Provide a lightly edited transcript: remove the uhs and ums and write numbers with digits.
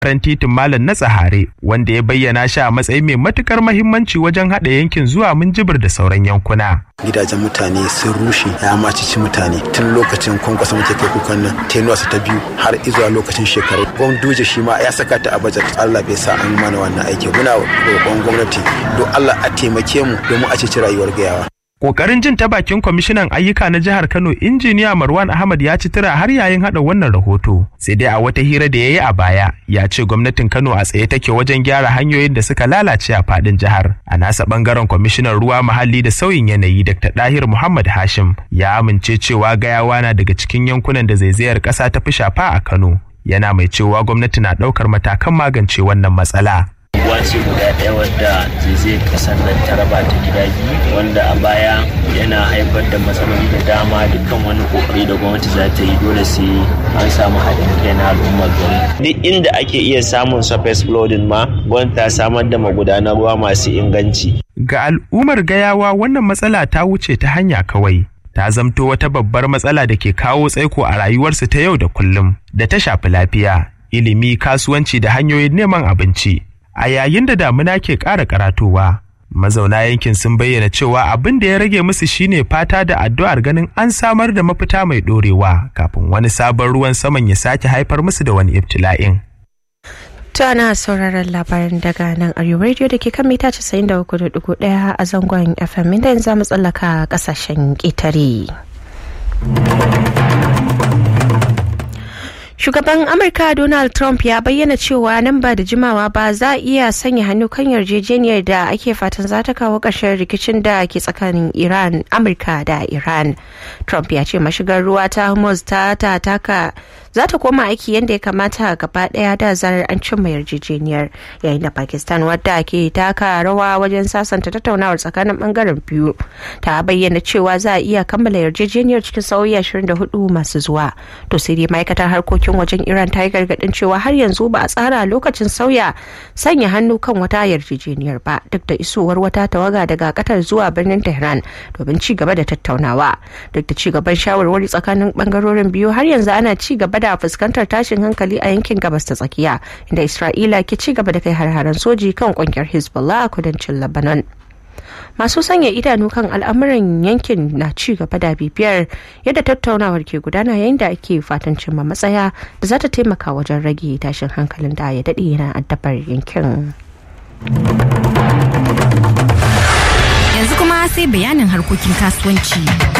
titin Malam na Tsahare, wanda ya bayyana shi a matsayin mai matukar mahimmanci wajen haɗa yankin zuwa Minjibir da sauran yankuna. Gidajen mutane sun rushe, ya macici mutane tun lokacin Kwankwasa muke kai kukan nan tenuwarsa ta biyu har izuwa lokacin shekaru. Gwamnati shi ma ya saka ta a bajet, Allah bai sa an mana wannan aiki. Muna roƙon gwamnati don Allah a taimake mu domin a ceci rayuwar gayawa. Kokarin jin ta bakin kwamishinan ayyuka na jihar Kano injiniya Marwan Ahmad ya ci tura har yayin hada wannan rahoto. Sai dai a wata hira da yayi a baya ya ce gwamnatin Kano a tsaye take wajen gyara hanyoyin da suka lalace a fadin jihar. A nasa bangaren kwamishinan ruwa muhalli da sauyin yanayi Dr. Dahir Muhammad Hashim ya amince cewa Gayawa na daga cikin yankunan da zaizayar kasa ta fi shafa a Kano. Yana mai cewa gwamnati na daukar matakan magance wannan matsala. Wace guda ɗaya wadda zai kasar nan ta raba ta gida biyu, wanda a baya yana haifar da matsaloli da dama. Dukkan wani kokari da gwamnati za ta yi dole sai an samu haɗin kai na al'ummar gari. Duk inda ake iya samun surface flooding ma gwamnati ta samar da magudanan ruwa masu inganci. Ga al'ummar Gayawa wannan matsala ta wuce ta hanya kawai. Ta zamto wata babbar matsala da ke kawo tsaiko a rayuwarsu ta yau da kullum, da ta shafi lafiya, ilimi, kasuwanci da hanyoyin neman abinci. A yayin da damuna ke ƙara karatowa, mazauna yankin sun bayyana cewa abin da ya rage musu shine fata da addu'ar ganin an samar da mafita mai ɗorewa kafin wani sabon ruwan saman ya sake haifar musu da wani ibtila'in. To ana sauraron labarin daga nan Arewa Radio da ke kan mita 93.1 a zangon FM, inda yanzu mu tsallaka ƙasashen ƙetare. Shugaban Amurka Donald Trump ya bayyana cewa nan ba da jimawa ba za a iya sanya hannu kan yarjejeniyar da ake fatan za ta kawo ƙarshen rikicin da ke tsakanin Amurka da Iran. Trump ya ce mashigar ruwa ta Hormuz za ta koma aiki yadda ya kamata gaba ɗaya da zarar an cimma yarjejeniyar, yayin da Pakistan, wadda ke taka rawa wajen sasanta tattaunawar tsakanin bangaren biyu, ta bayyana cewa za a iya kammala yarjejeniyar cikin sa'o'i 24 masu zuwa. To sai dai ma'aikatar harkokin wajen Iran ta yi gargadin cewa har yanzu ba a tsara lokacin sanya hannu kan wata yarjejeniyar ba, duk da isowar wata tawaga daga Qatar zuwa birnin Tehran domin ci gaba da tattaunawa. Duk da ci gaban shawarwari tsakanin bangarorin biyu, har yanzu ana ci gaba da fuskantar tashin hankali a yankin gabas ta tsakiya, inda Isra'ila ke ci gaba da kai har-haren soji kan kungiyar Hezbollah a kudancin Lebanon. Masu sanya idanu kan al'amuran yankin na ci gaba da bibiyar yadda tattaunawar ke gudana, yayin da ake fatan cimma matsaya da za ta taimaka wajen rage tashin hankalin da ya daɗe yana addabar yankin. Yanzu kuma sai bayanin harkokin kasuwanci.